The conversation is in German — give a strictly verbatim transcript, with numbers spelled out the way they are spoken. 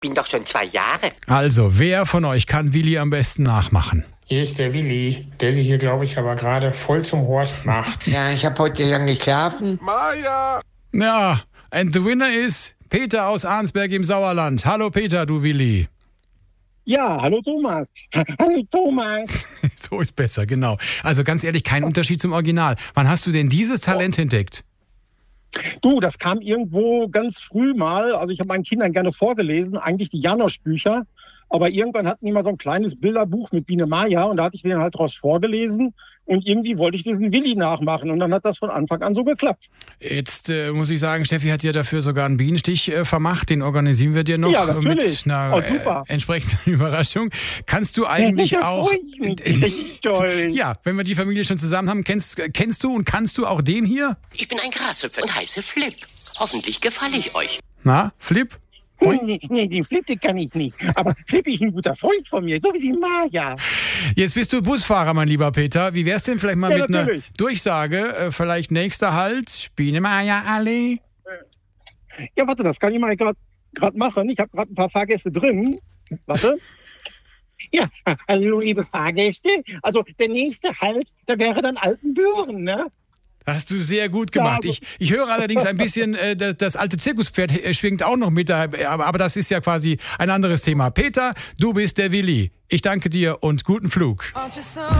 Bin doch schon zwei Jahre. Also, wer von euch kann Willi am besten nachmachen? Hier ist der Willi, der sich hier, glaube ich, aber gerade voll zum Horst macht. Ja, ich habe heute lange geschlafen. Maja! Ja, and the winner is Peter aus Arnsberg im Sauerland. Hallo Peter, du Willi. Ja, hallo Thomas. Hallo Thomas. So ist besser, genau. Also ganz ehrlich, kein Unterschied zum Original. Wann hast du denn dieses Talent entdeckt? Du, das kam irgendwo ganz früh mal. Also ich habe meinen Kindern gerne vorgelesen, eigentlich die Janosch-Bücher. Aber irgendwann hatten die mal so ein kleines Bilderbuch mit Biene Maya und da hatte ich denen halt draus vorgelesen. Und irgendwie wollte ich diesen Willi nachmachen und dann hat das von Anfang an so geklappt. Jetzt äh, muss ich sagen, Steffi hat dir dafür sogar einen Bienenstich äh, vermacht. Den organisieren wir dir noch Ja, mit natürlich. einer Oh, super. äh, entsprechenden Überraschung. Kannst du eigentlich Ja, auch... freu ich mich. Richtig toll. Ja, wenn wir die Familie schon zusammen haben, kennst, kennst du und kannst du auch den hier? Ich bin ein Grashüpfer und heiße Flip. Hoffentlich gefalle ich euch. Na, Flip? Nee, nee, den Flip, den kann ich nicht. Aber Flip ist ein guter Freund von mir, so wie die Maya. Jetzt bist du Busfahrer, mein lieber Peter. Wie wär's denn vielleicht mal Ja, mit natürlich. einer Durchsage? Äh, vielleicht nächster Halt, Biene Maya Allee. Ja, warte, das kann ich mal gerade machen. Ich habe gerade ein paar Fahrgäste drin. Warte. Ja, hallo liebe Fahrgäste. Also der nächste Halt, da wäre dann Altenbüren, ne? Hast du sehr gut gemacht. Ja, Ich, ich höre allerdings ein bisschen, äh, das, das alte Zirkuspferd äh, schwingt auch noch mit, da, aber, aber das ist ja quasi ein anderes Thema. Peter, du bist der Willi. Ich danke dir und guten Flug.